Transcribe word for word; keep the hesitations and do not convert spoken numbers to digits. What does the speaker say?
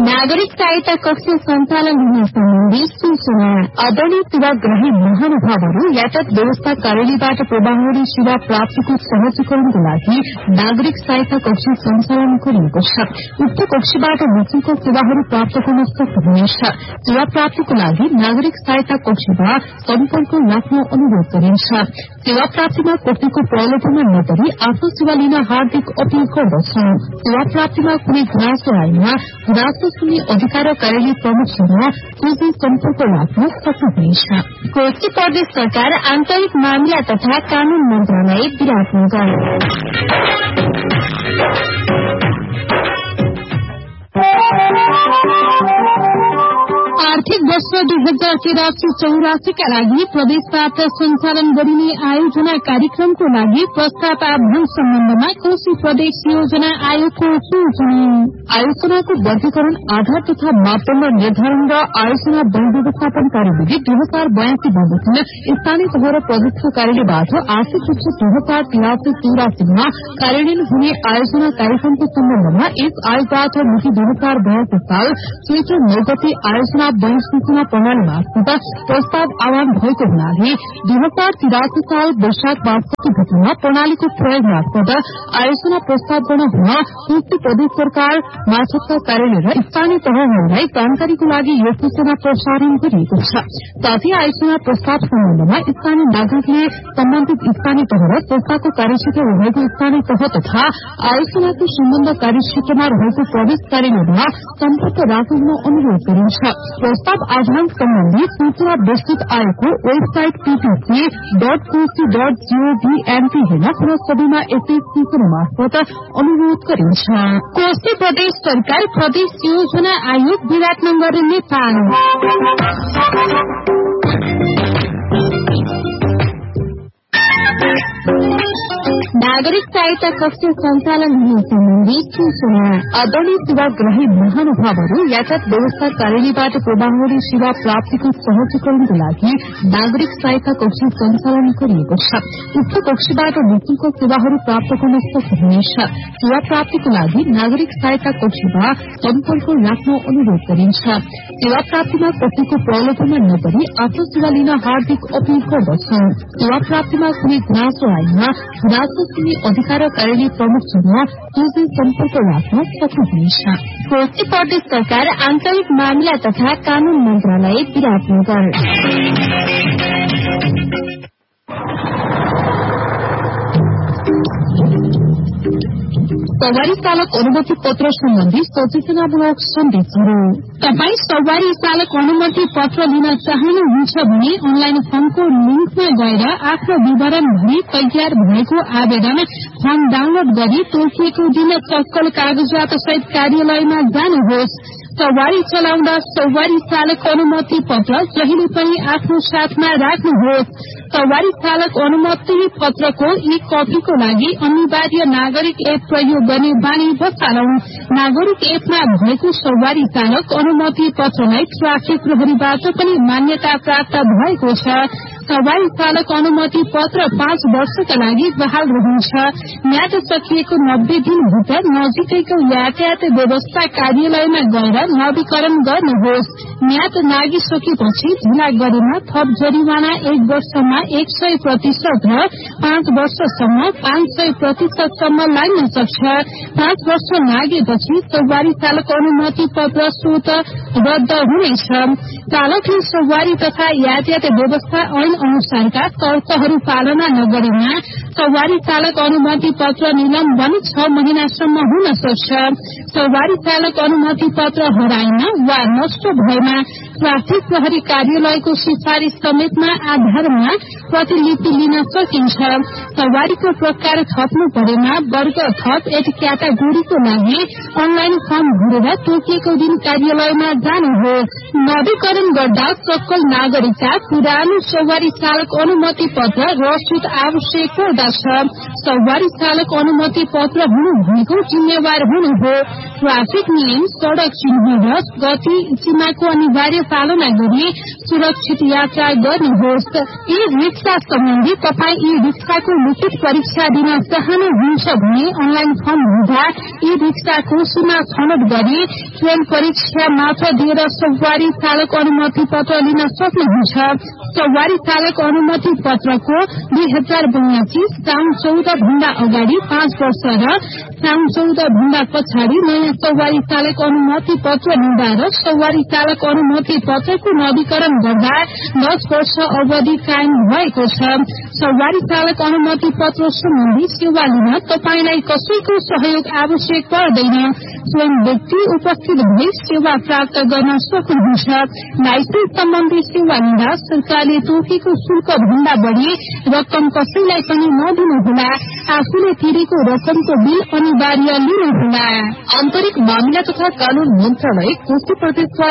नागरिक सहायता कक्ष सञ्चालन हुने सम्बन्धी सूचना। आदरणीय सेवाग्राही महानुभावहरू यातायात व्यवस्था कार्यालयबाट प्रवाहरी सेवा प्राप्तिको सहजीकरणको लागि नागरिक सहायता कक्ष सञ्चालन गरिएको छ। उक्त कक्षबाट निशुल्क सेवाहरू प्राप्त गर्न सक्नुहुनेछ। सेवा प्राप्तिको लागि नागरिक सहायता कक्षमा सम्पर्क राख्न अनुरोध गरिन्छ। सेवा प्राप्तिमा कतिको प्रलोभनमा नपरी आफ्नो सेवा लिन हार्दिक अपील गर्दछौं। सेवा प्राप्तिमा कुनै गुनासो आएमा गुनासो सुन्ने अधिकार कार्यालय प्रमुखसँग सोझै सम्पर्क राख्न सक्नुहुनेछ। कोशी प्रदेश सरकार आन्तरिक मामिला तथा कानून मन्त्रालय विराटनगर। आर्थिक वर्ष दुई हजार तिरासी चौरासीका लागि प्रदेशबाट सञ्चालन गरिने आयोजना कार्यक्रमको लागि प्रस्ताव आह्वान सम्बन्धमा कोशी प्रदेश योजना आयोगको सूचना। आयोजनाको वर्गीकरण आधार तथा मापदण्ड निर्धारण र आयोजना वन व्यवस्थापन कार्यविधि दुई हजार बयासी बमोजिम स्थानीय तह र प्रदेशका कार्यालयबाट आर्थिक वर्ष दुई हजार तिरासी चौरासीमा कार्यान्वयन हुने आयोजना कार्यक्रमको सम्बन्धमा यस आयोगबाट मिति दुई हजार बयासी साल चैत्र नौ गते आयोजना वन सूचना प्रणाली मार्फत प्रस्ताव आह्वान भएको हुनाले दुई हजार तिरासी साल वैशाख बासठी गतेमा प्रणालीको प्रयोग मार्फत आयोजना प्रस्ताव गर्न हुन कोशी प्रदेश सरकार मार्फतका कार्यालय र स्थानीय तहहरूलाई जानकारीको लागि यो सूचना प्रसारण गरिएको छ। साथै आयोजना प्रस्ताव सम्बन्धमा स्थानीय नागरिकले सम्बन्धित स्थानीय तह र संस्थाको कार्यक्षेत्र रहेको स्थानीय तह तथा आयोजनाको सम्बन्ध कार्यक्षेत्रमा रहेको प्रदेश कार्यालयमा सम्पर्क राख्न अनुरोध गरिन्छ। प्रस्ताव आह्वान सम्बन्धी सूचना विस्तृत आयोगको website PPC dot Koshi dot gov NP हेर्न पुनः सबैमा यसै सूचना मार्फत अनुरोध गरिन्छ। कोशी प्रदेश सरकार प्रदेश योजना आयोग विराटनगर नेपाल। नागरिक सहायता कक्ष सञ्चालन हुने सम्बन्धी सूचना। आदरणीय सेवाग्राही महानुभावहरू यातायात व्यवस्था कार्यालयबाट प्रवाहरी सेवा प्राप्तिको सहजीकरणको लागि नागरिक सहायता कक्ष सञ्चालन गरिएको छ। उक्त कक्षबाट निशुल्क सेवाहरू प्राप्त गर्न सक्नुहुनेछ। सेवा प्राप्तिको लागि नागरिक सहायता कक्षमा सम्पर्क राख्न अनुरोध गरिन्छ। सेवा प्राप्तिमा कतिको प्रलोभनमा नपरी आफ्नो सेवा लिन हार्दिक अपील गर्दछौं। सेवा प्राप्तिमा कुनै गुनासो आएमा गुनासो सुन्ने अधिकार कार्यालय प्रमुखसँग सोझै सम्पर्क राख्न सक्नुहुनेछ। कोशी प्रदेश सरकार आन्तरिक मामिला तथा कानून मन्त्रालय विराटनगर। सवारी चालक अनुमति पत्र सम्बन्धी सचेतनामूलक सन्देशहरू। तपाई सवारी चालक अनुमति पत्र लिन चाहनुहुन्छ भने अनलाइन फर्मको लिंकमा गएर आफ्नो विवरण भरी तयार भएको आवेदन फर्म डाउनलोड गरी तोकिएको दिन तत्काल कागजात सहित कार्यालयमा जानुहोस्। सवारी चलाउँदा सवारी चालक अनुमति पत्र जहिले पनि आफ्नो साथमा राख्नुहोस्। सवारी चालक अनुमति पत्रको ई कपीको लागि अनिवार्य नागरिक एप प्रयोग गर्ने बानी बसालौं। नागरिक एपमा भएको सवारी चालक अनुमति पत्रलाई ट्राफिक प्रहरीबाट पनि मान्यता प्राप्त भएको छ। सवारी चालक अनुमति पत्र पाँच वर्षका लागि बहाल रहन्छ। म्याद सकिएको नब्बे दिनभित्र नजिकैको यातायात व्यवस्था कार्यालयमा गएर नवीकरण गर्नुहोस्। म्याद नागिसकेपछि ढिला गरेमा थप जरिवाना एक वर्षमा एक सय प्रतिशत र पाँच वर्षसम्म पाँच सय प्रतिशतसम्म लाग्न सक्छ। पाँच वर्ष लागेपछि सवारी चालक अनुमति पत्र स्वत रद्द हुनेछ। चालकले सवारी तथा यातायात व्यवस्था ऐन अनुसारका शर्तहरू पालना नगरेमा सवारी चालक अनुमति पत्र निलम्बन छ महिनासम्म हुन सक्छ। सवारी चालक अनुमति पत्र हराएमा वा नष्ट भएमा ट्राफिक प्रहरी कार्यालयको सिफारिश समेतमा आधारमा प्रतिलिपि लिन सकिन्छ। सवारीको प्रकार थप्नु परेमा वर्ग थप एक क्याटागोरीको लागि अनलाइन फर्म भरेर तोकिएको दिन कार्यालयमा जानुहोस्। नवीकरण गर्दा सकल नागरिकता पुरानो सवारी चालक अनुमति पत्र रसिद आवश्यक पर्दछ। सवारी चालक अनुमति पत्र हुनु भनेको जिम्मेवार हुनु हो। ट्राफिक नियम, सड़क चिन्ह र गति सीमाको अनिवार्य पालना गरी सुरक्षित यात्रा गर्नुहोस्। ई रिक्सा सम्बन्धी तपाई ई रिक्साको लिखित परीक्षा दिन चाहनुहुन्छ भने अनलाइन फर्म हुँदा ई रिक्साको सीमा छनौट गरी ट्रेन परीक्षा मात्र दिएर सवारी चालक अनुमति पत्र लिन सक्नुहुन्छ। सवारी चालक अनुमति पत्रको दुई हजार बयासी साउन चौध भन्दा अगाडि पाँच वर्ष र साउन चौध भन्दा पछाडि नयाँ सवारी चालक अनुमति पत्र लिँदा र सवारी चालक अनुमति पत्रको नवीकरण गर्दा दस वर्ष अवधि कायम भएको छ। सवारी चालक अनुमति पत्र सम्बन्धी सेवा लिन तपाईलाई कसैको सहयोग आवश्यक पर्दैन। स्वयं व्यक्ति उपस्थित भई सेवा प्राप्त गर्न सक्नुहुन्छ। लाइसेन्स सम्बन्धी सेवा लिँदा सरकारले तोकेको शुल्क भन्दा बढ़ी रकम कसैलाई पनि नदिनुहोला। आफूले तिरेको रकमको बिल अनिवार्य लिनुहोला। आन्तरिक मामिला तथा कानून मन्त्रालय कोशी प्रदेश